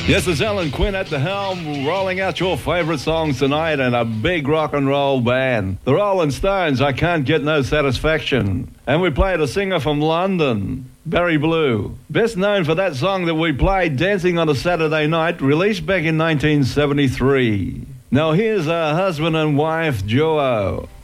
Yes, it's Alan Quinn at the helm, rolling out your favourite songs tonight and a big rock and roll band. The Rolling Stones, I Can't Get No Satisfaction. And we played a singer from London, Barry Blue. Best known for that song that we played, Dancing on a Saturday Night, released back in 1973. Now here's a husband and wife duo.